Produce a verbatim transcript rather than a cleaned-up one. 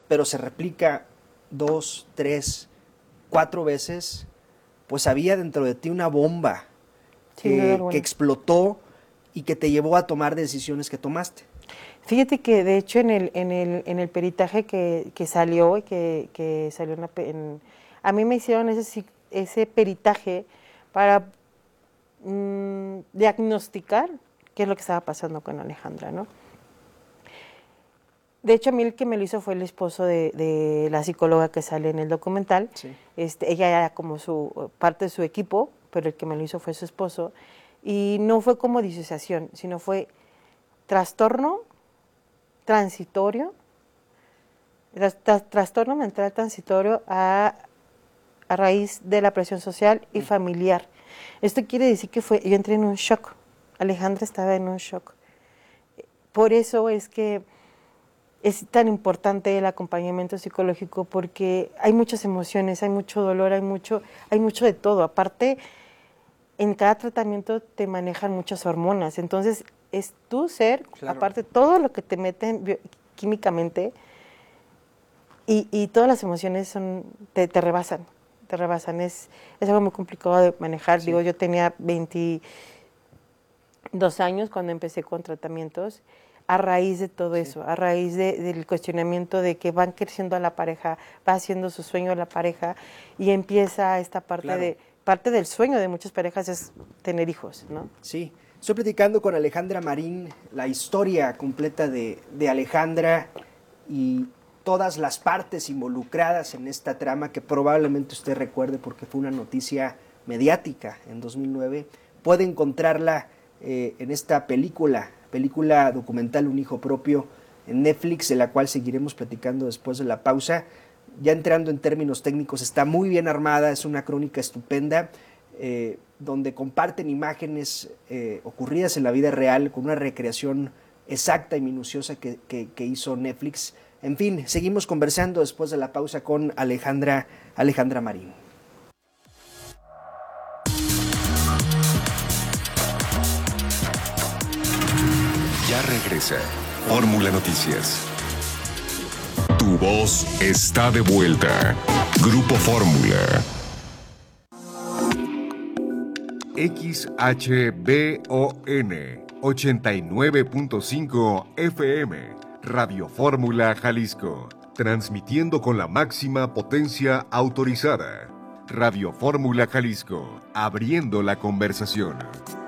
pero se replica dos, tres, cuatro veces, pues había dentro de ti una bomba que, que explotó y que te llevó a tomar decisiones que tomaste. Fíjate que de hecho en el, en el, en el peritaje que, que salió, que, que salió en, en, a mí me hicieron ese, ese peritaje para mmm, diagnosticar qué es lo que estaba pasando con Alejandra, ¿no? De hecho, a mí el que me lo hizo fue el esposo de, de la psicóloga que sale en el documental. Sí. Este, ella era como su parte de su equipo, pero el que me lo hizo fue su esposo. Y no fue como disociación, sino fue trastorno transitorio, trastorno mental transitorio a, a raíz de la presión social y familiar. Esto quiere decir que fue, yo entré en un shock. Alejandra estaba en un shock. Por eso es que es tan importante el acompañamiento psicológico, porque hay muchas emociones, hay mucho dolor, hay mucho, hay mucho de todo. Aparte, en cada tratamiento te manejan muchas hormonas, entonces es tu ser, claro. Aparte todo lo que te meten químicamente y, y todas las emociones son te, te rebasan, te rebasan. Es, es algo muy complicado de manejar. Sí. Digo, yo tenía veintidós años cuando empecé con tratamientos. A raíz de todo sí. eso, a raíz de, del cuestionamiento de que van creciendo a la pareja, va haciendo su sueño la pareja y empieza esta parte claro. de parte del sueño de muchas parejas es tener hijos, ¿no? Sí, estoy platicando con Alejandra Marín, la historia completa de, de Alejandra y todas las partes involucradas en esta trama que probablemente usted recuerde porque fue una noticia mediática en dos mil nueve. Puede encontrarla eh, en esta película, película documental Un hijo propio en Netflix, de la cual seguiremos platicando después de la pausa. Ya entrando en términos técnicos, está muy bien armada, es una crónica estupenda, eh, donde comparten imágenes eh, ocurridas en la vida real con una recreación exacta y minuciosa que, que, que hizo Netflix. En fin, seguimos conversando después de la pausa con Alejandra, Alejandra Marín. Ya regresa Fórmula Noticias. Tu voz está de vuelta. Grupo Fórmula. X H B O N ochenta y nueve punto cinco F M. Radio Fórmula Jalisco. Transmitiendo con la máxima potencia autorizada. Radio Fórmula Jalisco. Abriendo la conversación.